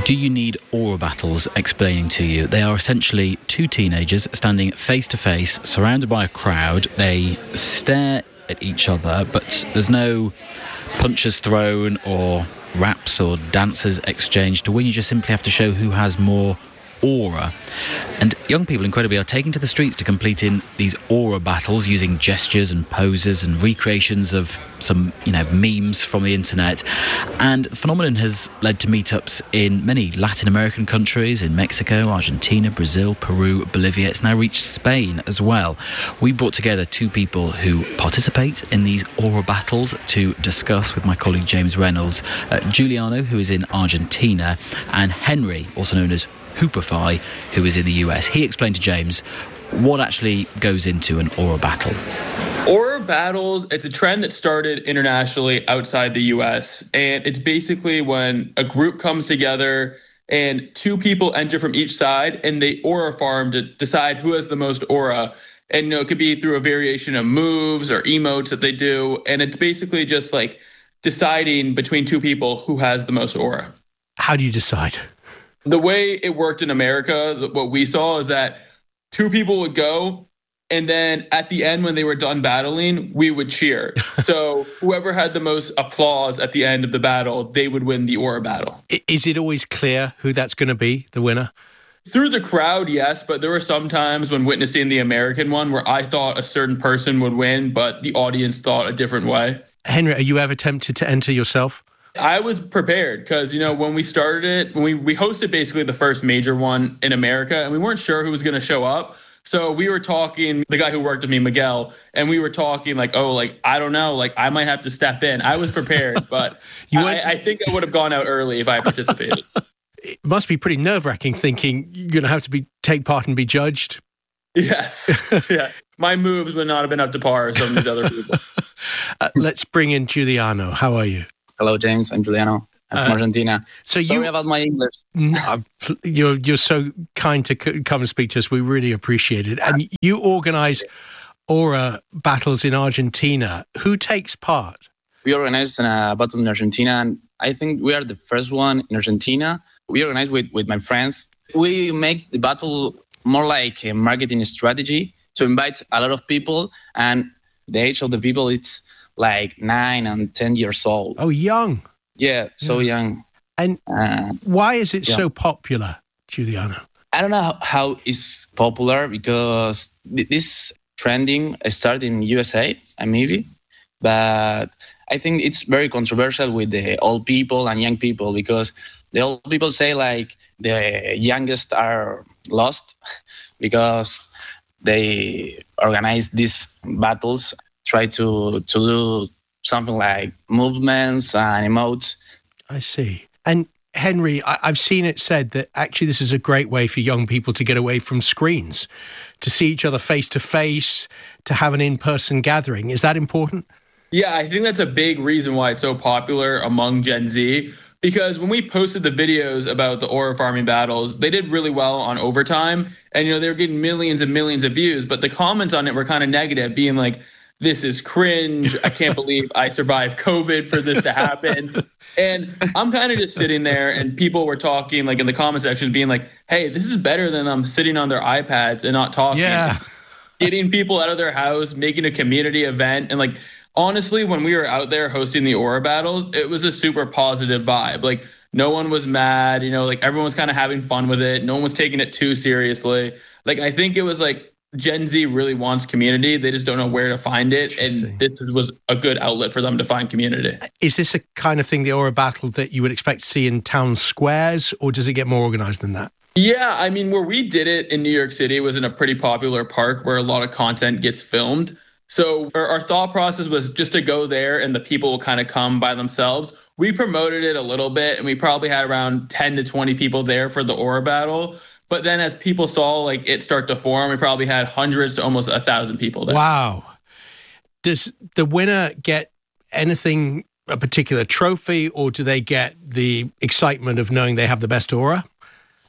Do you need aura battles explaining to you? They are essentially two teenagers standing face to face, surrounded by a crowd. They stare at each other, but there's no punches thrown or raps or dances exchanged. To win, you just simply have to show who has more aura. And young people, incredibly, are taken to the streets to complete in these aura battles using gestures and poses and recreations of some, memes from the internet. And the phenomenon has led to meetups in many Latin American countries, in Mexico, Argentina, Brazil, Peru, Bolivia. It's now reached Spain as well. We brought together two people who participate in these aura battles to discuss with my colleague James Reynolds, Giuliano, who is in Argentina, and Henry, also known as Hoopify, who is in the US. He explained to James what actually goes into an aura battle. Aura battles, it's a trend that started internationally outside the US. And it's basically when a group comes together and two people enter from each side and they aura farm to decide who has the most aura. And, it could be through a variation of moves or emotes that they do. And it's basically just like deciding between two people who has the most aura. How do you decide? The way it worked in America, what we saw is that two people would go, and then at the end when they were done battling, we would cheer. So whoever had the most applause at the end of the battle, they would win the aura battle. Is it always clear who that's going to be, the winner? Through the crowd, yes, but there were some times when witnessing the American one where I thought a certain person would win, but the audience thought a different way. Henry, are you ever tempted to enter yourself? I was prepared because, when we started it, when we hosted basically the first major one in America, and we weren't sure who was going to show up. So we were talking, the guy who worked with me, Miguel, and we were talking I don't know, I might have to step in. I was prepared, but I think I would have gone out early if I participated. It must be pretty nerve-wracking thinking you're going to have to take part and be judged. Yes. Yeah. My moves would not have been up to par as some of these other people. Let's bring in Giuliano. How are you? Hello, James. I'm Giuliano. I'm from Argentina. Sorry about my English. You're so kind to come and speak to us. We really appreciate it. And you organize aura battles in Argentina. Who takes part? We organized a battle in Argentina, and I think we are the first one in Argentina. We organized with my friends. We make the battle more like a marketing strategy to invite a lot of people, and the age of the people, it's like 9 and 10 years old. Oh, young. Yeah, so young. And why is it so popular, Giuliano? I don't know how it's popular because this trending started in USA, maybe. But I think it's very controversial with the old people and young people because the old people say the youngest are lost because they organize these battles, try to do something like movements and emotes. I see. And Henry, I've seen it said that actually this is a great way for young people to get away from screens, to see each other face to face, to have an in-person gathering. Is that important? Yeah, I think that's a big reason why it's so popular among Gen Z. Because when we posted the videos about the aura farming battles, they did really well on Overtime. And, they were getting millions and millions of views. But the comments on it were kind of negative, being like, this is cringe. I can't believe I survived COVID for this to happen. And I'm kind of just sitting there and people were talking in the comment section being like, hey, this is better than them sitting on their iPads and not talking. Yeah. Getting people out of their house, making a community event. And honestly, when we were out there hosting the aura battles, it was a super positive vibe. No one was mad, everyone was kind of having fun with it. No one was taking it too seriously. I think it was Gen Z really wants community. They just don't know where to find it. And this was a good outlet for them to find community. Is this a kind of thing, the aura battle, that you would expect to see in town squares, or does it get more organized than that? Yeah, I mean, where we did it in New York City was in a pretty popular park where a lot of content gets filmed. So our thought process was just to go there and the people will kind of come by themselves. We promoted it a little bit and we probably had around 10 to 20 people there for the aura battle. But then as people saw it start to form, we probably had hundreds to almost 1,000 people there. Wow. Does the winner get anything, a particular trophy, or do they get the excitement of knowing they have the best aura?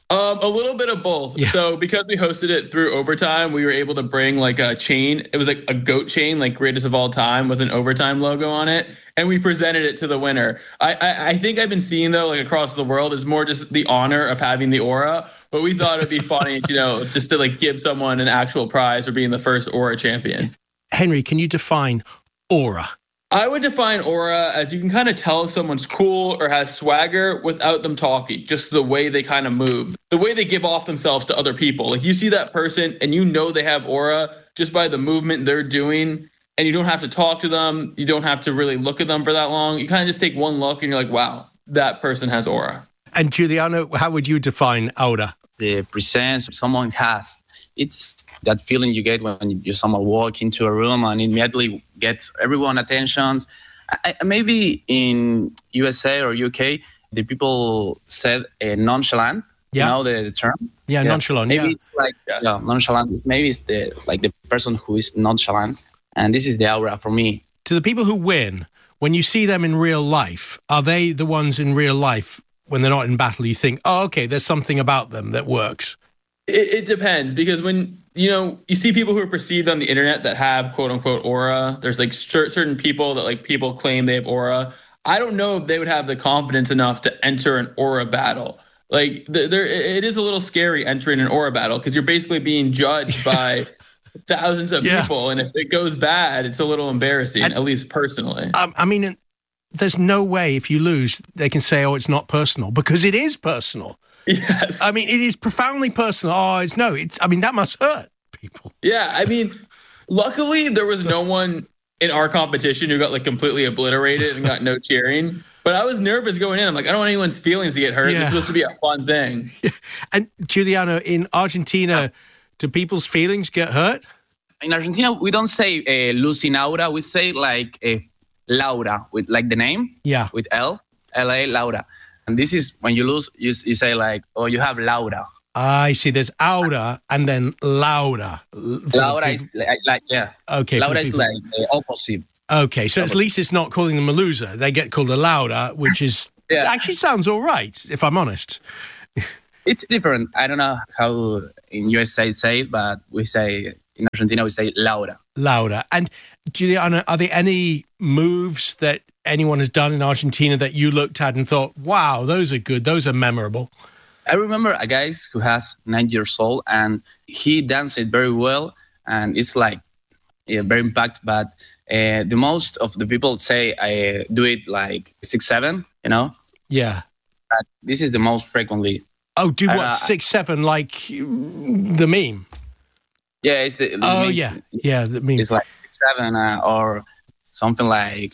A little bit of both. Yeah. So because we hosted it through Overtime, we were able to bring like a chain. It was like a goat chain, like greatest of all time with an Overtime logo on it. And we presented it to the winner. I think I've been seeing though, like across the world, is more just the honor of having the aura. But we thought it'd be funny, just to like give someone an actual prize for being the first aura champion. Henry, can you define aura? I would define aura as you can kind of tell if someone's cool or has swagger without them talking, just the way they kind of move, the way they give off themselves to other people. Like you see that person and you know they have aura just by the movement they're doing, and you don't have to talk to them. You don't have to really look at them for that long. You kind of just take one look and you're like, wow, that person has aura. And Giuliano, how would you define aura? The presence someone has. It's that feeling you get when you someone walk into a room and immediately gets everyone attentions. Maybe in USA or UK, the people said nonchalant. Yeah. You know the term? Yeah, nonchalant. Maybe Yeah. it's like nonchalant. Maybe it's the person who is nonchalant, and this is the aura for me. To the people who win, when you see them in real life, are they the ones in real life when they're not in battle? You think, oh, okay, there's something about them that works. It depends, because when you see people who are perceived on the internet that have quote unquote aura, there's like certain people that like people claim they have aura. I don't know if they would have the confidence enough to enter an aura battle. Like it is a little scary entering an aura battle because you're basically being judged by thousands of people, and if it goes bad, it's a little embarrassing, at least personally. I mean, there's no way if you lose they can say, oh, it's not personal, because it is personal. Yes. I mean, it is profoundly personal. I mean, that must hurt people. Yeah. I mean, luckily there was no one in our competition who got like completely obliterated and got no cheering. But I was nervous going in. I'm like, I don't want anyone's feelings to get hurt. Yeah. This is supposed to be a fun thing. Yeah. And Giuliano, in Argentina, do people's feelings get hurt? In Argentina, we don't say losing aura. We say like Laura, with like the name. Yeah. With L-A, Laura. And this is when you lose, you say like, oh, you have Laura. I see. There's aura and then Laura. Laura is like yeah. Okay. Laura is like the opposite. Okay, so at least it's not calling them a loser. They get called a Laura, which is actually sounds all right, if I'm honest. It's different. I don't know how in USA say it, but we say in Argentina we say Laura. Laura. And Giuliano, are there any moves that anyone has done in Argentina that you looked at and thought, wow, those are good, those are memorable? I remember a guy who has 9 years old and he danced it very well, and it's like very impact. But the most of the people say I do it like 6'7", Yeah. But this is the most frequently. Oh, do what, 6'7", like the meme? Yeah, it's the oh, meme. yeah, the meme. It's like 6'7", or something like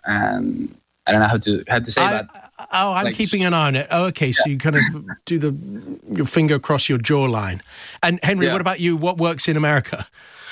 and I don't know how to say that. I'm like, keeping an eye on it. Oh, okay, so you kind of do your finger across your jawline. And Henry, what about you? What works in America?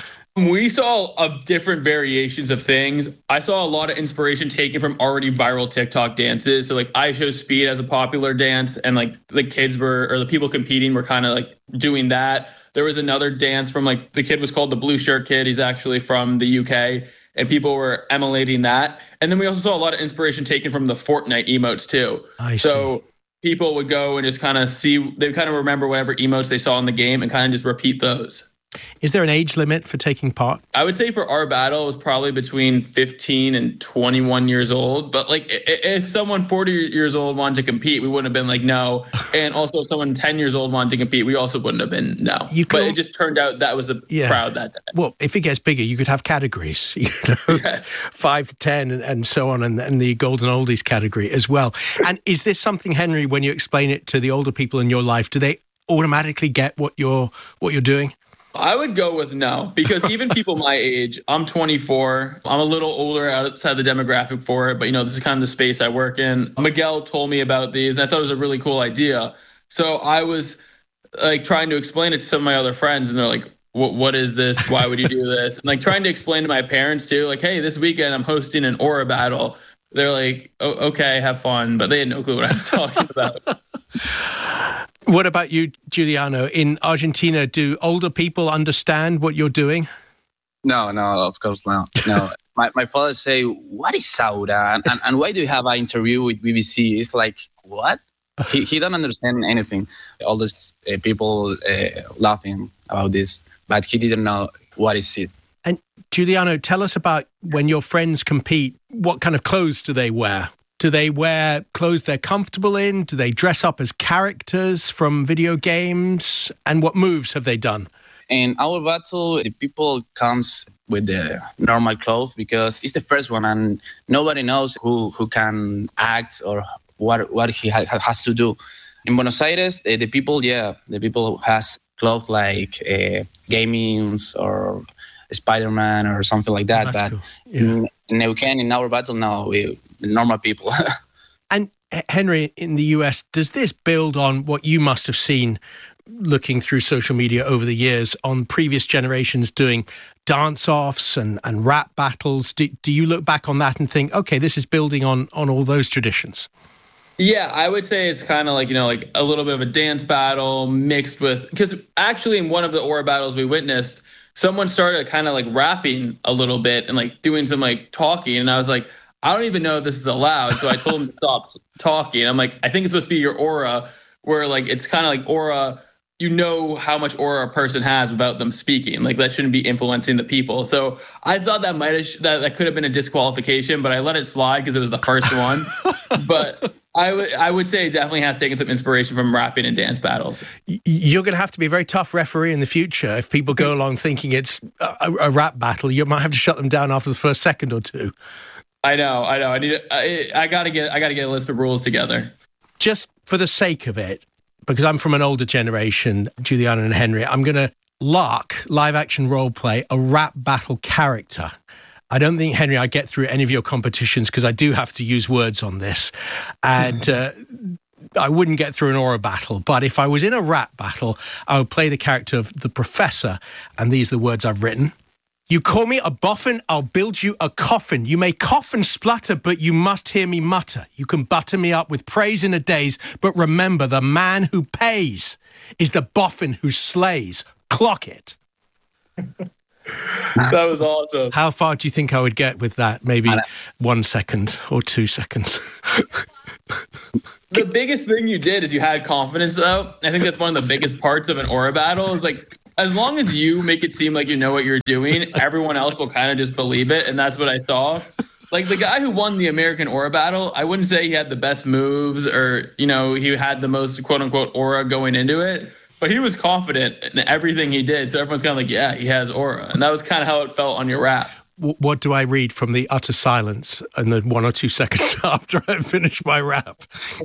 We saw different variations of things. I saw a lot of inspiration taken from already viral TikTok dances. So like I Show Speed as a popular dance, and like the kids or the people competing were kind of like doing that. There was another dance from like the kid was called the Blue Shirt Kid. He's actually from the UK, and people were emulating that. And then we also saw a lot of inspiration taken from the Fortnite emotes too. So people would go and just kind of they kind of remember whatever emotes they saw in the game and kind of just repeat those. Is there an age limit for taking part? I would say for our battle, it was probably between 15 and 21 years old. But like if someone 40 years old wanted to compete, we wouldn't have been like, no. And also if someone 10 years old wanted to compete, we also wouldn't have been no. But it just turned out that was the crowd that day. Well, if it gets bigger, you could have categories, Yes. 5 to 10 and so on, and the golden oldies category as well. And is this something, Henry, when you explain it to the older people in your life, do they automatically get what you're doing? I would go with no, because even people my age, I'm 24. I'm a little older outside the demographic for it, but this is kind of the space I work in. Miguel told me about these, and I thought it was a really cool idea. So I was like trying to explain it to some of my other friends, and they're like, what is this? Why would you do this? And like trying to explain to my parents too, like, hey, this weekend I'm hosting an aura battle. They're like, oh, okay, have fun. But they had no clue what I was talking about. What about you, Giuliano? In Argentina, do older people understand what you're doing? No, of course not. No. my father say, what is aura? And why do you have an interview with BBC? It's like, what? He don't understand anything. All these people laughing about this, but he didn't know what is it. And Giuliano, tell us about when your friends compete. What kind of clothes do they wear? Do they wear clothes they're comfortable in? Do they dress up as characters from video games? And what moves have they done? In our battle, the people comes with the normal clothes because it's the first one and nobody knows who can act or what he has to do. In Buenos Aires, the people has clothes like gamings or Spider-Man or something like that. That's but cool. Yeah. in Neuquén, in our battle, no, we the normal people. And Henry, in the US, does this build on what you must have seen looking through social media over the years on previous generations doing dance-offs and rap battles? Do you look back on that and think, okay, this is building on all those traditions? Yeah, I would say it's kind of like, like a little bit of a dance battle mixed with, because actually in one of the Aura battles we witnessed, someone started kind of like rapping a little bit and like doing some like talking. And I was like, I don't even know if this is allowed. So I told him to stop talking. I'm like, I think it's supposed to be your aura, where like it's kind of like aura. You know how much aura a person has without them speaking. Like that shouldn't be influencing the people. So I thought that that could have been a disqualification, but I let it slide because it was the first one. But I would say it definitely has taken some inspiration from rapping and dance battles. You're going to have to be a very tough referee in the future. If people go along thinking it's a rap battle, you might have to shut them down after the first second or two. I know. I gotta get a list of rules together. Just for the sake of it, because I'm from an older generation, Giuliano and Henry, I'm going to live action role play a rap battle character. I don't think, Henry, I get through any of your competitions because I do have to use words on this. And I wouldn't get through an aura battle. But if I was in a rap battle, I would play the character of the professor. And these are the words I've written. You call me a boffin, I'll build you a coffin. You may cough and splutter, but you must hear me mutter. You can butter me up with praise in a daze, but remember, the man who pays is the boffin who slays. Clock it. That was awesome. How far do you think I would get with that? Maybe 1 second or 2 seconds. The biggest thing you did is you had confidence, though. I think that's one of the biggest parts of an aura battle is like, as long as you make it seem like you know what you're doing, everyone else will kind of just believe it. And that's what I saw. Like the guy who won the American Aura battle, I wouldn't say he had the best moves or, he had the most quote unquote aura going into it, but he was confident in everything he did. So everyone's kind of like, yeah, he has aura. And that was kind of how it felt on your rap. What do I read from the utter silence and the 1 or 2 seconds after I finish my rap?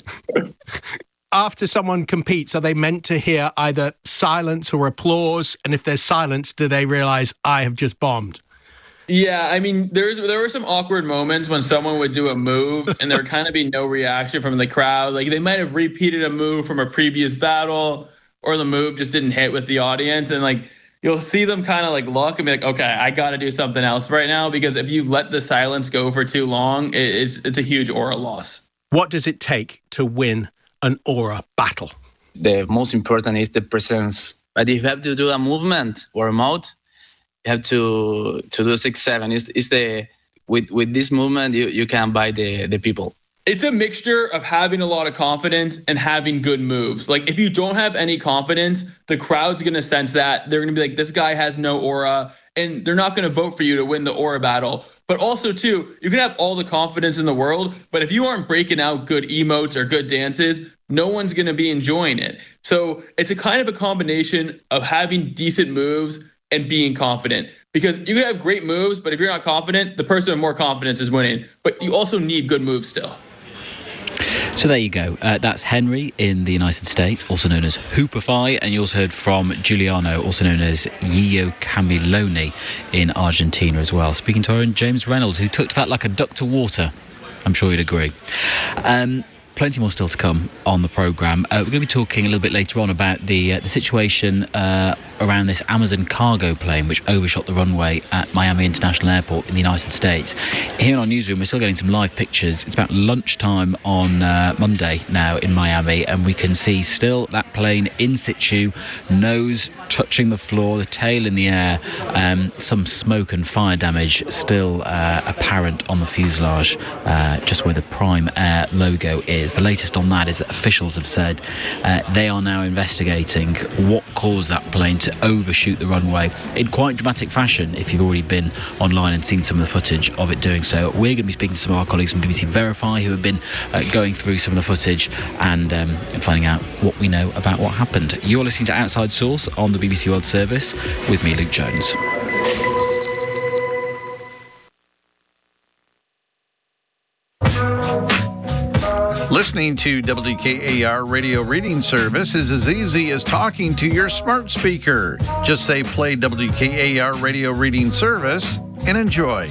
After someone competes, are they meant to hear either silence or applause? And if there's silence, do they realize I have just bombed? Yeah, I mean, there were some awkward moments when someone would do a move and there would kind of be no reaction from the crowd. Like they might have repeated a move from a previous battle or the move just didn't hit with the audience. And like you'll see them kind of like look and be like, okay, I got to do something else right now, because if you let the silence go for too long, it's a huge aura loss. What does it take to win an aura battle? The most important is the presence. But if you have to do a movement or a mode, you have to do 6-7. With this movement you can buy the people. It's a mixture of having a lot of confidence and having good moves. Like if you don't have any confidence, the crowd's going to sense that. They're going to be like, this guy has no aura, and they're not going to vote for you to win the aura battle. But also, too, you can have all the confidence in the world, but if you aren't breaking out good emotes or good dances, no one's going to be enjoying it. So it's a kind of a combination of having decent moves and being confident. Because you can have great moves, but if you're not confident, the person with more confidence is winning. But you also need good moves still. So there you go. That's Henry in the United States, also known as Hoopify, and you also heard from Giuliano, also known as Yio Camiloni in Argentina as well. Speaking to our own James Reynolds, who took to that like a duck to water. I'm sure you'd agree. Plenty more still to come on the programme. We're going to be talking a little bit later on about the situation around this Amazon cargo plane which overshot the runway at Miami International Airport in the United States. Here in our newsroom, we're still getting some live pictures. It's about lunchtime on Monday now in Miami, and we can see still that plane in situ, nose touching the floor, the tail in the air, some smoke and fire damage still apparent on the fuselage, just where the Prime Air logo is. is. The latest on that is that officials have said they are now investigating what caused that plane to overshoot the runway in quite dramatic fashion. If you've already been online and seen some of the footage of it doing so, we're going to be speaking to some of our colleagues from BBC Verify who have been going through some of the footage and finding out what we know about what happened. You're listening to Outside Source on the BBC World Service with me, Luke Jones. Listening to WKAR Radio Reading Service is as easy as talking to your smart speaker. Just say play WKAR Radio Reading Service and enjoy.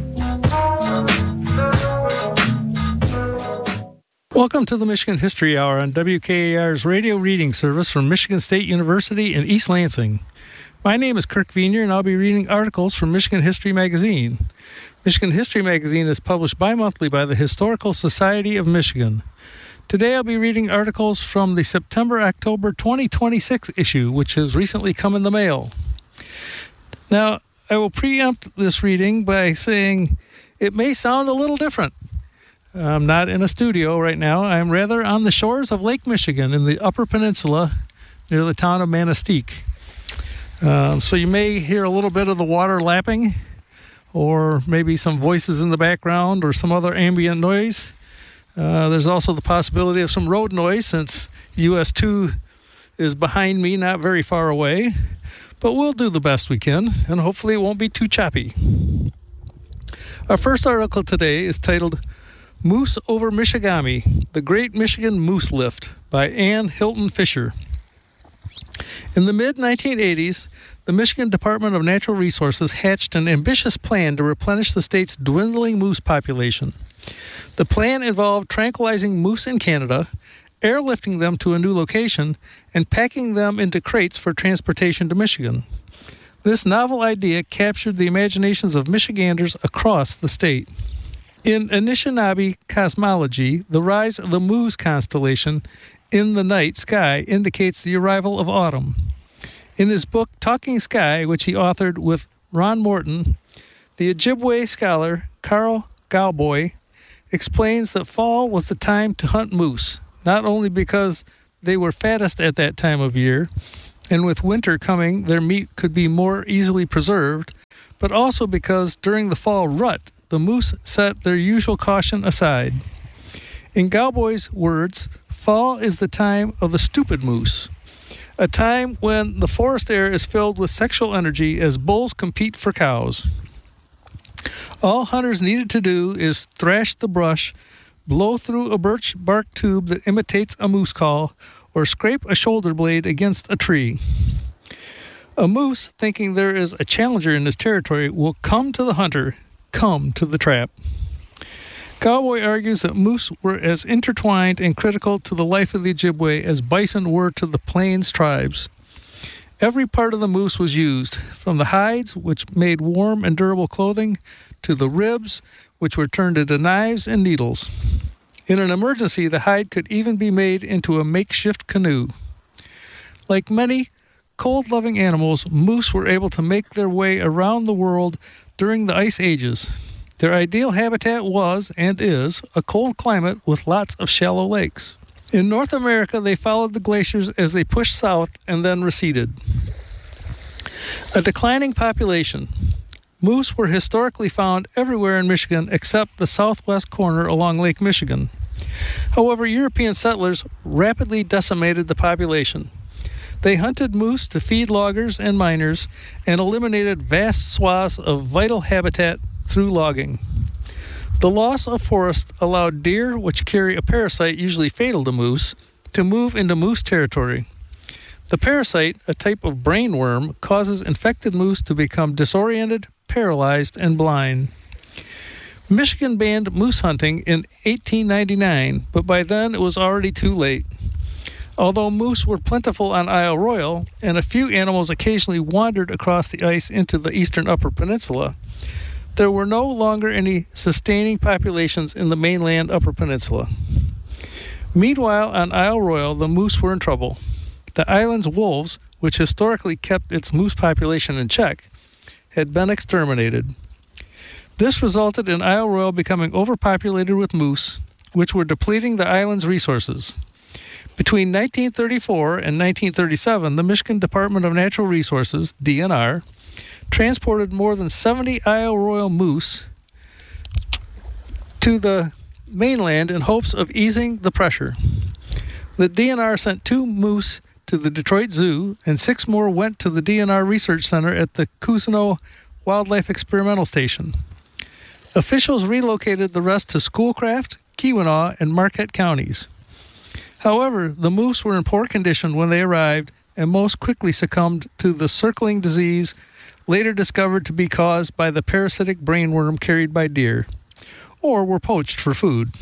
Welcome to the Michigan History Hour on WKAR's Radio Reading Service from Michigan State University in East Lansing. My name is Kirk Vienier, and I'll be reading articles from Michigan History Magazine. Michigan History Magazine is published bi-monthly by the Historical Society of Michigan. Today I'll be reading articles from the September-October 2026 issue, which has recently come in the mail. Now, I will preempt this reading by saying it may sound a little different. I'm not in a studio right now. I'm rather on the shores of Lake Michigan in the Upper Peninsula near the town of Manistee. So you may hear a little bit of the water lapping, or maybe some voices in the background or some other ambient noise. There's also the possibility of some road noise since US 2 is behind me, not very far away. But we'll do the best we can, and hopefully it won't be too choppy. Our first article today is titled Moose over Michigami, The Great Michigan Moose Lift by Ann Hilton Fisher. In the mid-1980s, the Michigan Department of Natural Resources hatched an ambitious plan to replenish the state's dwindling moose population. The plan involved tranquilizing moose in Canada, airlifting them to a new location, and packing them into crates for transportation to Michigan. This novel idea captured the imaginations of Michiganders across the state. In Anishinaabe cosmology, the rise of the Moose constellation in the night sky indicates the arrival of autumn. In his book Talking Sky, which he authored with Ron Morton, the Ojibwe scholar Carl Galboy explains that fall was the time to hunt moose, not only because they were fattest at that time of year, and with winter coming their meat could be more easily preserved, but also because during the fall rut, the moose set their usual caution aside. In Galboy's words, fall is the time of the stupid moose, a time when the forest air is filled with sexual energy as bulls compete for cows. All hunters needed to do is thrash the brush, blow through a birch bark tube that imitates a moose call, or scrape a shoulder blade against a tree. A moose, thinking there is a challenger in his territory, will come to the hunter, come to the trap. Galboy argues that moose were as intertwined and critical to the life of the Ojibwe as bison were to the Plains tribes. Every part of the moose was used, from the hides, which made warm and durable clothing, to the ribs, which were turned into knives and needles. In an emergency, the hide could even be made into a makeshift canoe. Like many cold-loving animals, moose were able to make their way around the world during the ice ages. Their ideal habitat was, and is, a cold climate with lots of shallow lakes. In North America, they followed the glaciers as they pushed south and then receded. A declining population. Moose were historically found everywhere in Michigan except the southwest corner along Lake Michigan. However, European settlers rapidly decimated the population. They hunted moose to feed loggers and miners and eliminated vast swaths of vital habitat through logging. The loss of forest allowed deer, which carry a parasite usually fatal to moose, to move into moose territory. The parasite, a type of brain worm, causes infected moose to become disoriented, paralyzed, and blind. Michigan banned moose hunting in 1899, but by then it was already too late. Although moose were plentiful on Isle Royal, and a few animals occasionally wandered across the ice into the eastern Upper Peninsula, there were no longer any sustaining populations in the mainland Upper Peninsula. Meanwhile, on Isle Royal, the moose were in trouble. The island's wolves, which historically kept its moose population in check, had been exterminated. This resulted in Isle Royal becoming overpopulated with moose, which were depleting the island's resources. Between 1934 and 1937, the Michigan Department of Natural Resources, DNR, transported more than 70 Isle Royal moose to the mainland in hopes of easing the pressure. The DNR sent 2 moose to the Detroit Zoo, and 6 more went to the DNR Research Center at the Cousino Wildlife Experimental Station. Officials relocated the rest to Schoolcraft, Keweenaw, and Marquette counties. However, the moose were in poor condition when they arrived, and most quickly succumbed to the circling disease later discovered to be caused by the parasitic brainworm carried by deer, or were poached for food.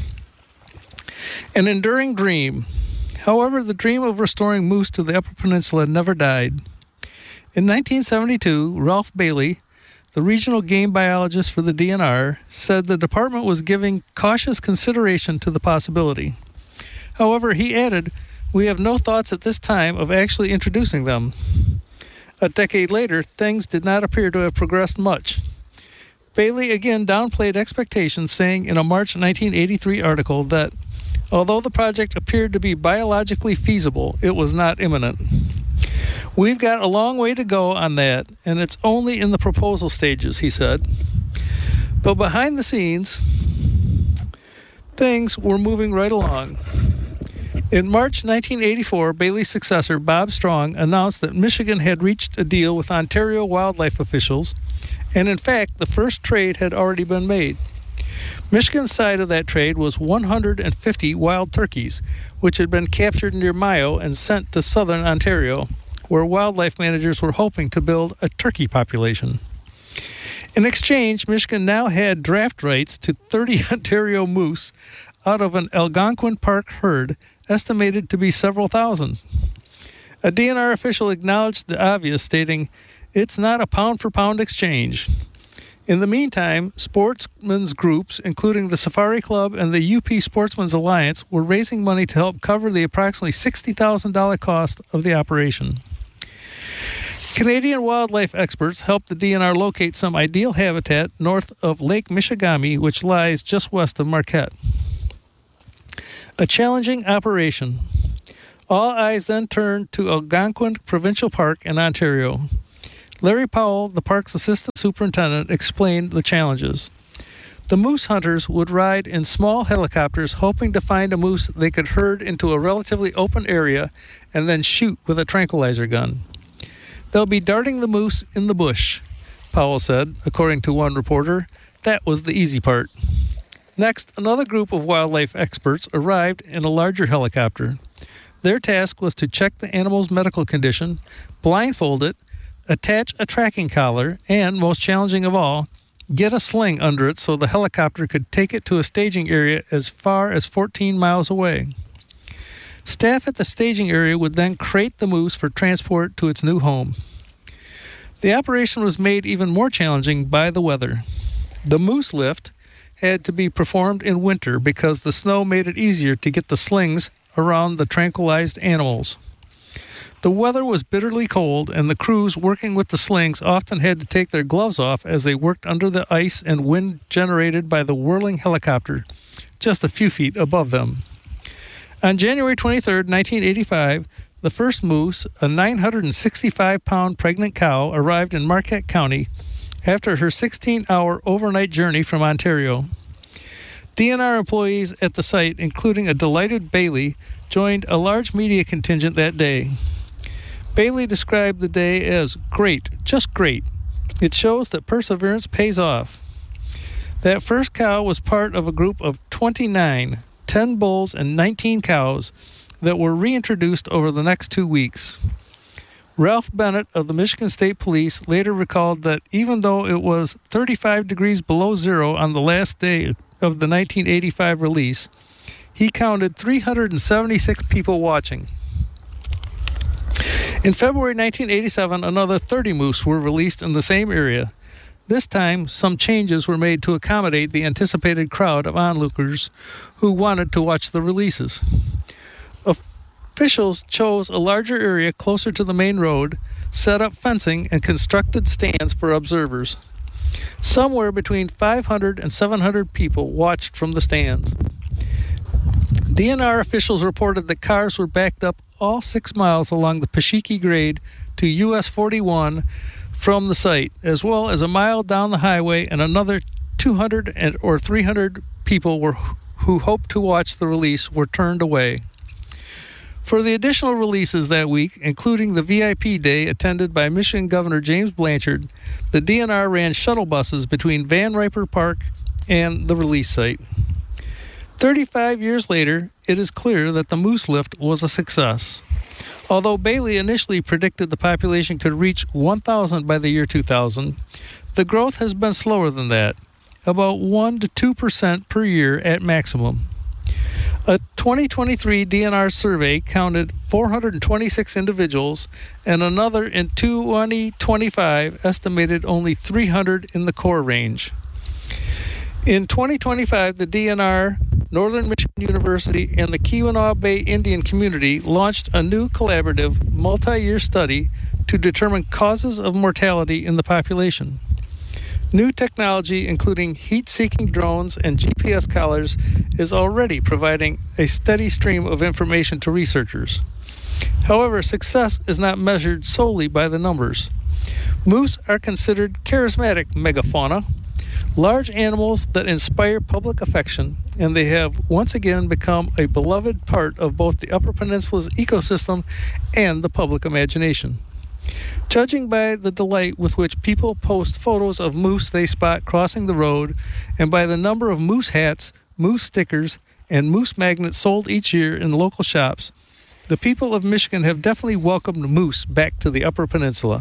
An enduring dream. However, the dream of restoring moose to the Upper Peninsula never died. In 1972, Ralph Bailey, the regional game biologist for the DNR, said the department was giving cautious consideration to the possibility. However, he added, "We have no thoughts at this time of actually introducing them." A decade later, things did not appear to have progressed much. Bailey again downplayed expectations, saying in a March 1983 article that, although the project appeared to be biologically feasible, it was not imminent. "We've got a long way to go on that, and it's only in the proposal stages," he said. But behind the scenes, things were moving right along. In March 1984, Bailey's successor, Bob Strong, announced that Michigan had reached a deal with Ontario wildlife officials, and in fact, the first trade had already been made. Michigan's side of that trade was 150 wild turkeys, which had been captured near Mayo and sent to southern Ontario, where wildlife managers were hoping to build a turkey population. In exchange, Michigan now had draft rights to 30 Ontario moose out of an Algonquin Park herd estimated to be several thousand. A DNR official acknowledged the obvious, stating, "It's not a pound-for-pound exchange." In the meantime, sportsmen's groups, including the Safari Club and the UP Sportsmen's Alliance, were raising money to help cover the approximately $60,000 cost of the operation. Canadian wildlife experts helped the DNR locate some ideal habitat north of Lake Michigamme, which lies just west of Marquette. A challenging operation. All eyes then turned to Algonquin Provincial Park in Ontario. Larry Powell, the park's assistant superintendent, explained the challenges. The moose hunters would ride in small helicopters hoping to find a moose they could herd into a relatively open area and then shoot with a tranquilizer gun. "They'll be darting the moose in the bush," Powell said, according to one reporter. That was the easy part. Next, another group of wildlife experts arrived in a larger helicopter. Their task was to check the animal's medical condition, blindfold it, attach a tracking collar, and, most challenging of all, get a sling under it so the helicopter could take it to a staging area as far as 14 miles away. Staff at the staging area would then crate the moose for transport to its new home. The operation was made even more challenging by the weather. The moose lift had to be performed in winter because the snow made it easier to get the slings around the tranquilized animals. The weather was bitterly cold, and the crews working with the slings often had to take their gloves off as they worked under the ice and wind generated by the whirling helicopter just a few feet above them. On January 23, 1985, the first moose, a 965-pound pregnant cow, arrived in Marquette County after her 16-hour overnight journey from Ontario. DNR employees at the site, including a delighted Bailey, joined a large media contingent that day. Bailey described the day as great, just great. It shows that perseverance pays off. That first cow was part of a group of 29, 10 bulls and 19 cows that were reintroduced over the next 2 weeks. Ralph Bennett of the Michigan State Police later recalled that even though it was 35 degrees below zero on the last day of the 1985 release, he counted 376 people watching. In February 1987, another 30 moose were released in the same area. This time, some changes were made to accommodate the anticipated crowd of onlookers who wanted to watch the releases. Officials chose a larger area closer to the main road, set up fencing, and constructed stands for observers. Somewhere between 500 and 700 people watched from the stands. DNR officials reported that cars were backed up all 6 miles along the Pashiki grade to US 41 from the site, as well as a mile down the highway, and another 200 or 300 people who hoped to watch the release were turned away. For the additional releases that week, including the VIP day attended by Michigan Governor James Blanchard, the DNR ran shuttle buses between Van Riper Park and the release site. 35 years later, it is clear that the Moose Lift was a success. Although Bailey initially predicted the population could reach 1,000 by the year 2000, the growth has been slower than that, about 1 to 2% per year at maximum. A 2023 DNR survey counted 426 individuals, and another in 2025 estimated only 300 in the core range. In 2025, the DNR, Northern Michigan University, and the Keweenaw Bay Indian community launched a new collaborative multi-year study to determine causes of mortality in the population. New technology, including heat-seeking drones and GPS collars, is already providing a steady stream of information to researchers. However, success is not measured solely by the numbers. Moose are considered charismatic megafauna, large animals that inspire public affection, and they have once again become a beloved part of both the Upper Peninsula's ecosystem and the public imagination. Judging by the delight with which people post photos of moose they spot crossing the road, and by the number of moose hats, moose stickers, and moose magnets sold each year in local shops, the people of Michigan have definitely welcomed moose back to the Upper Peninsula.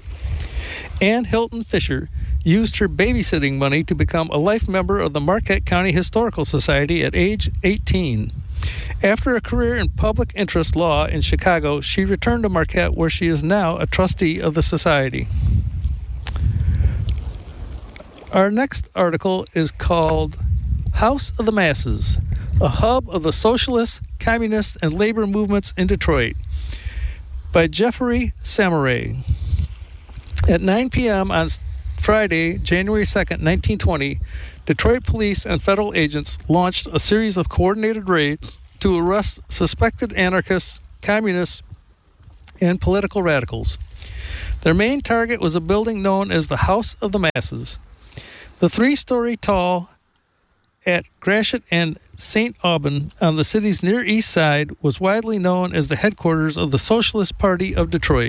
Ann Hilton Fisher used her babysitting money to become a life member of the Marquette County Historical Society at age 18. After a career in public interest law in Chicago, she returned to Marquette, where she is now a trustee of the society. Our next article is called House of the Masses, a hub of the socialist, communist, and labor movements in Detroit, by Jeffrey Samaray. At 9 p.m. on Friday, January 2nd, 1920, Detroit police and federal agents launched a series of coordinated raids to arrest suspected anarchists, communists, and political radicals. Their main target was a building known as the House of the Masses. The 3-story tall at Gratiot and St. Aubin on the city's Near East Side was widely known as the headquarters of the Socialist Party of Detroit.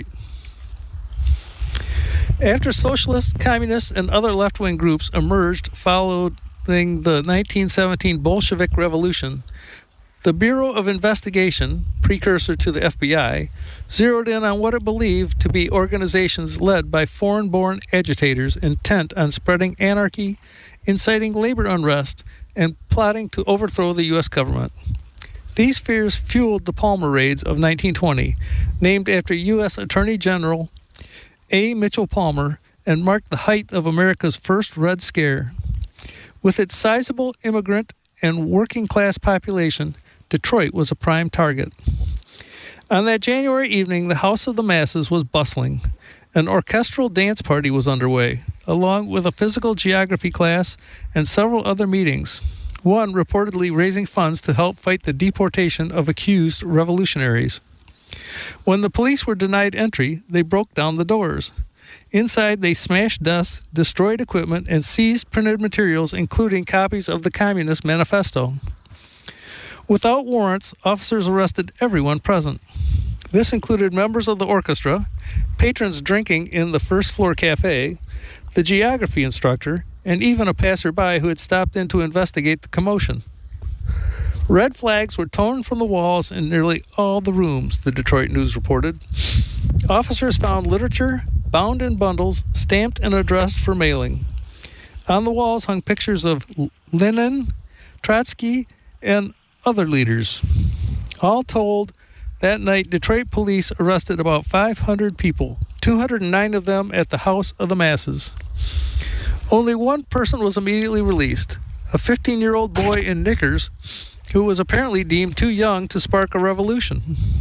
After socialists, communists, and other left-wing groups emerged following the 1917 Bolshevik Revolution, the Bureau of Investigation, precursor to the FBI, zeroed in on what it believed to be organizations led by foreign-born agitators intent on spreading anarchy, inciting labor unrest, and plotting to overthrow the U.S. government. These fears fueled the Palmer raids of 1920, named after U.S. Attorney General A. Mitchell Palmer, and marked the height of America's first Red Scare. With its sizable immigrant and working-class population, Detroit was a prime target. On that January evening, the House of the Masses was bustling. An orchestral dance party was underway, along with a physical geography class and several other meetings, one reportedly raising funds to help fight the deportation of accused revolutionaries. When the police were denied entry, they broke down the doors. Inside, they smashed desks, destroyed equipment, and seized printed materials, including copies of the Communist Manifesto. Without warrants, officers arrested everyone present. This included members of the orchestra, patrons drinking in the first-floor cafe, the geography instructor, and even a passerby who had stopped in to investigate the commotion. Red flags were torn from the walls in nearly all the rooms, the Detroit News reported. Officers found literature, bound in bundles, stamped and addressed for mailing. On the walls hung pictures of Lenin, Trotsky, and other leaders. All told, that night, Detroit police arrested about 500 people, 209 of them at the House of the Masses. Only one person was immediately released, a 15-year-old boy in knickers who was apparently deemed too young to spark a revolution.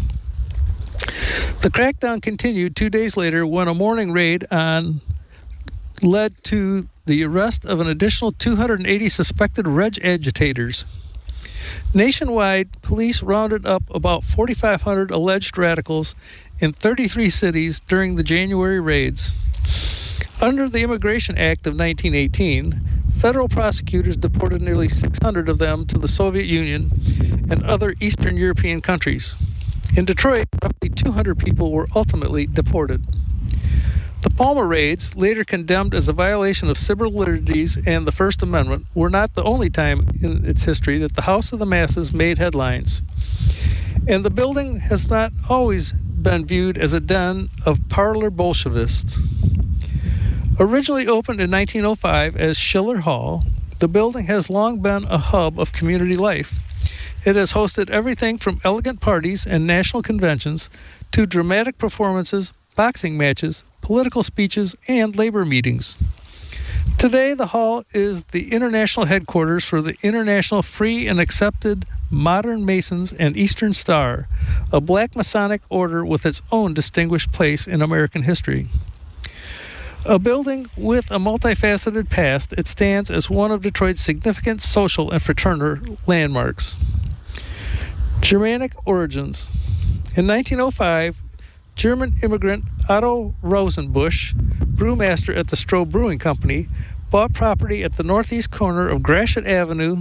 The crackdown continued 2 days later when a morning raid led to the arrest of an additional 280 suspected Reg agitators. Nationwide, police rounded up about 4,500 alleged radicals in 33 cities during the January raids. Under the Immigration Act of 1918, federal prosecutors deported nearly 600 of them to the Soviet Union and other Eastern European countries. In Detroit, roughly 200 people were ultimately deported. The Palmer raids, later condemned as a violation of civil liberties and the First Amendment, were not the only time in its history that the House of the Masses made headlines. And the building has not always been viewed as a den of parlor Bolshevists. Originally opened in 1905 as Schiller Hall, the building has long been a hub of community life. It has hosted everything from elegant parties and national conventions to dramatic performances, boxing matches, political speeches, and labor meetings. Today, the hall is the international headquarters for the International Free and Accepted Modern Masons and Eastern Star, a black Masonic order with its own distinguished place in American history. A building with a multifaceted past, it stands as one of Detroit's significant social and fraternal landmarks. Germanic origins. In 1905, German immigrant Otto Rosenbusch, brewmaster at the Stroh Brewing Company, bought property at the northeast corner of Gratiot Avenue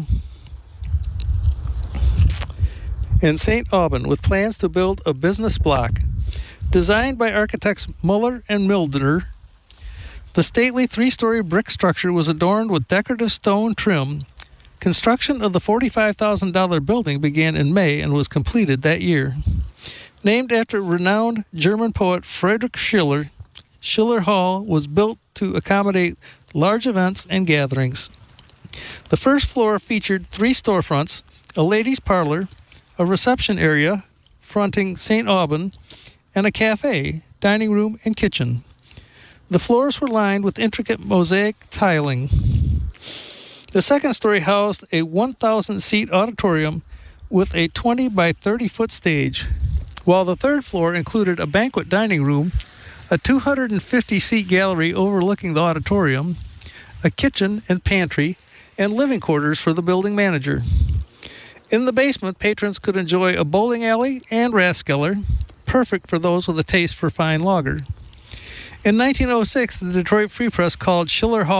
in St. Aubin with plans to build a business block. Designed by architects Muller and Mildner, the stately three-story brick structure was adorned with decorative stone trim. Construction of the $45,000 building began in May and was completed that year. Named after renowned German poet Friedrich Schiller, Schiller Hall was built to accommodate large events and gatherings. The first floor featured 3 storefronts, a ladies' parlor, a reception area fronting St. Aubin, and a cafe, dining room, and kitchen. The floors were lined with intricate mosaic tiling. The second story housed a 1,000-seat auditorium with a 20 by 30-foot stage, while the third floor included a banquet dining room, a 250-seat gallery overlooking the auditorium, a kitchen and pantry, and living quarters for the building manager. In the basement, patrons could enjoy a bowling alley and rathskeller, perfect for those with a taste for fine lager. In 1906, the Detroit Free Press called Schiller Hall